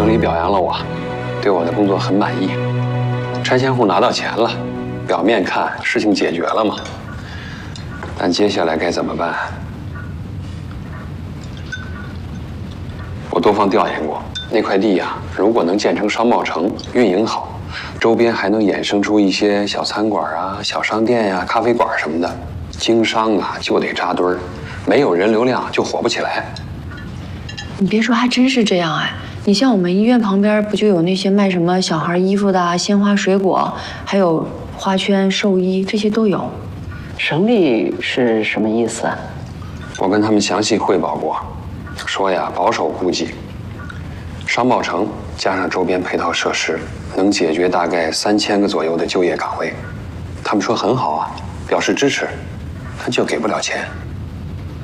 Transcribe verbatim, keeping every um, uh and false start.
理表扬了我，对我的工作很满意。拆迁户拿到钱了，表面看事情解决了嘛。但接下来该怎么办？我多方调研过，那块地呀，如果能建成商贸城，运营好，周边还能衍生出一些小餐馆啊、小商店呀、咖啡馆什么的。经商啊，就得扎堆儿，没有人流量就火不起来。 你别说，还真是这样哎。你像我们医院旁边不就有那些卖什么小孩衣服的啊、鲜花、水果，还有花圈、寿衣，这些都有。 省里是什么意思啊？ 我跟他们详细汇报过，说呀，保守估计，商贸城加上周边配套设施，能解决大概三千个左右的就业岗位。他们说很好啊，表示支持，但就给不了钱。